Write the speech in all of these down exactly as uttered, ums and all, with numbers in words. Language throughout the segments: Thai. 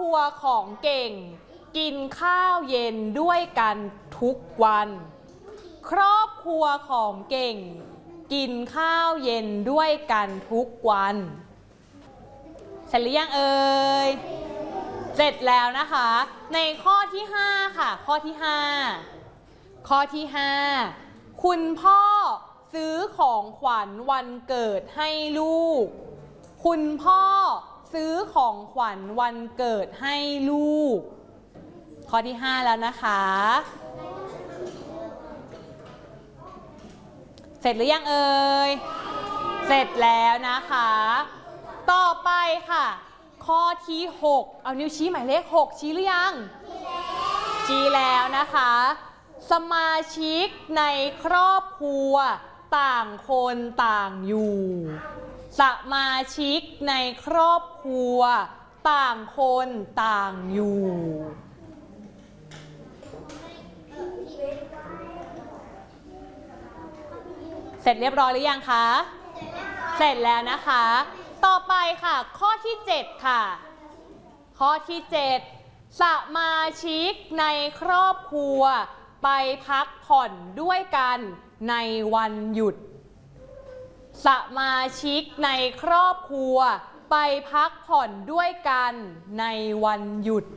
รัวของเก่งกินข้าวเย็นด้วยกันทุกวันครอบครัวของเก่งกินข้าวเย็นด้วยกันทุกวันเสร็จหรือยังเอ่ยเสร็จแล้วนะคะในข้อที่ห้าค่ะข้อที่ห้าข้อที่ห้าคุณพ่อซื้อของขวัญวันเกิดให้ลูกคุณพ่อซื้อของขวัญวันเกิดให้ลูกข้อที่ห้าแล้วนะคะเสร็จหรือยังเอ่ยเสร็จแล้วนะคะต่อไปค่ะข้อที่หกเอานิ้วชี้หมายเลขหกชี้หรือยังชี้แล้วนะคะสมาชิกในครอบครัวต่างคนต่างอยู่สมาชิกในครอบครัวต่างคนต่างอยู่เสร็จเรียบร้อยหรือยังคะเสร็จแล้วนะคะต่อไปค่ะข้อที่เจ็ดค่ะข้อที่เจ็ดสมาชิกในครอบครัวไปพักผ่อนด้วยกันในวันหยุดสมาชิกในครอบครัวไปพักผ่อนด้วยกันในวันหยุด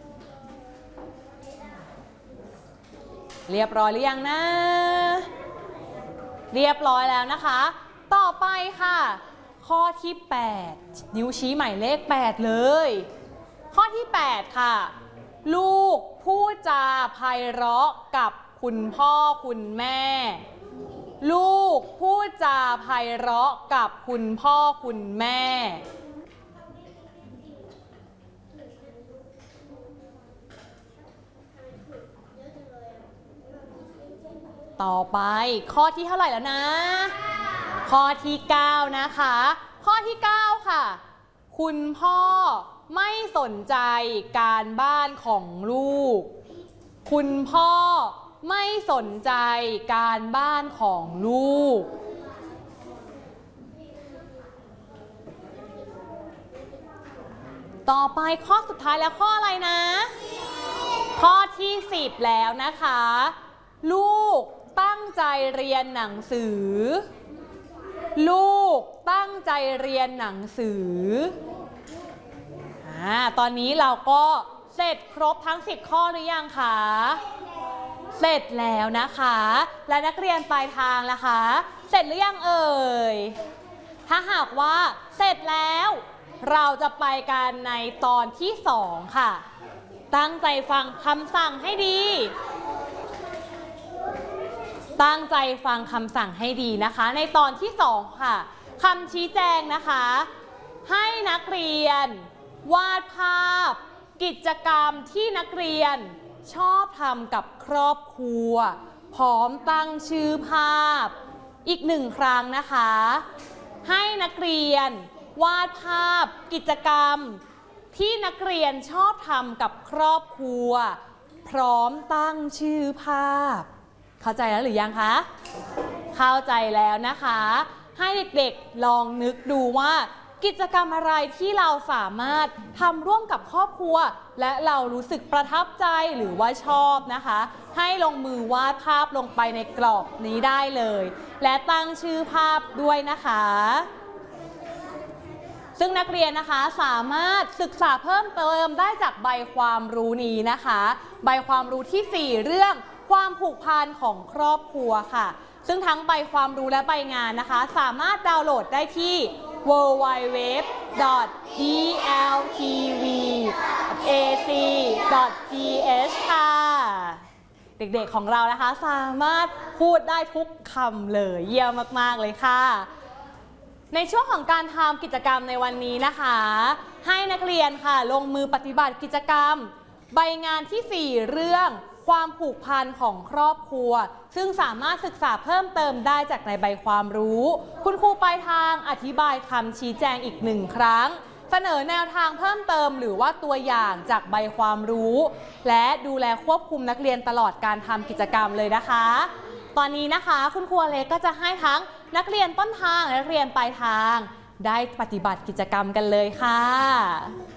เรียบร้อยหรือยังนะเรียบร้อยแล้วนะคะต่อไปค่ะข้อที่แปดนิ้วชี้หมายเลขแปดเลยข้อที่แปดค่ะลูกพูดจาไพเราะกับคุณพ่อคุณแม่ลูกพูดจาไพเราะกับคุณพ่อคุณแม่ต่อไปข้อที่เท่าไหร่แล้วนะข้อที่เก้านะคะข้อที่เก้าค่ะคุณพ่อไม่สนใจการบ้านของลูกคุณพ่อไม่สนใจการบ้านของลูกต่อไปข้อสุดท้ายแล้วข้ออะไรนะข้อที่สิบแล้วนะคะลูกตั้งใจเรียนหนังสือลูกตั้งใจเรียนหนังสืออ่าตอนนี้เราก็เสร็จครบทั้งสิบข้อหรือยังคะเสร็จแล้วนะคะและนักเรียนปลายทางล่ะคะเสร็จหรือยังเอ่ยถ้าหากว่าเสร็จแล้วเราจะไปกันในตอนที่สองค่ะตั้งใจฟังคำสั่งให้ดีตั้งใจฟังคำสั่งให้ดีนะคะในตอนที่สองค่ะคำชี้แจงนะคะให้นักเรียนวาดภาพกิจกรรมที่นักเรียนชอบทำกับครอบครัวพร้อมตั้งชื่อภาพอีกหนึ่งครั้งนะคะให้นักเรียนวาดภาพกิจกรรมที่นักเรียนชอบทำกับครอบครัวพร้อมตั้งชื่อภาพเข้าใจแล้วหรือยังคะเข้าใจแล้วนะคะให้เด็กๆลองนึกดูว่ากิจกรรมอะไรที่เราสามารถทำร่วมกับครอบครัวและเรารู้สึกประทับใจหรือว่าชอบนะคะให้ลงมือวาดภาพลงไปในกรอบนี้ได้เลยและตั้งชื่อภาพด้วยนะคะซึ่งนักเรียนนะคะสามารถศึกษาเพิ่มเติมได้จากใบความรู้นี้นะคะใบความรู้ที่สี่เรื่องความผูกพันของครอบครัวค่ะซึ่งทั้งใบความรู้และใบงานนะคะสามารถดาวน์โหลดได้ที่ ดับเบิลยู ดับเบิลยู ดับเบิลยู ดอท ดี แอล ที วี ดอท เอ ซี ดอท ที เอช ค่ะเด็กๆของเรานะคะสามารถพูดได้ทุกคำเลยเยี่ยมมากๆเลยค่ะในช่วงของการทำกิจกรรมในวันนี้นะคะให้นักเรียนค่ะลงมือปฏิบัติกิจกรรมใบงานที่สี่เรื่องความผูกพันของครอบครัวซึ่งสามารถศึกษาเพิ่มเติมได้จากในใบความรู้คุณครูปลายทางอธิบายคำชี้แจงอีกหนึ่งครั้งเสนอแนวทางเพิ่มเติมหรือว่าตัวอย่างจากใบความรู้และดูแลควบคุมนักเรียนตลอดการทำกิจกรรมเลยนะคะตอนนี้นะคะคุณครูเล็กก็จะให้ทั้งนักเรียนต้นทางและนักเรียนปลายทางได้ปฏิบัติกิจกรรมกันเลยค่ะ